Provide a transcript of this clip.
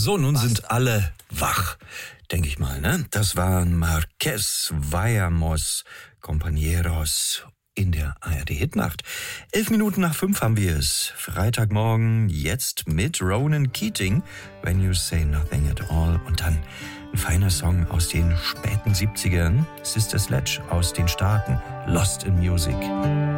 So, nun sind alle wach, denke ich mal, ne? Das waren Marquez, Vayamos, Compañeros in der ARD-Hitnacht. 11:11 haben wir es. Freitagmorgen, jetzt mit Ronan Keating, When You Say Nothing at All. Und dann ein feiner Song aus den späten 70ern, Sister Sledge aus den Staaten, Lost in Music.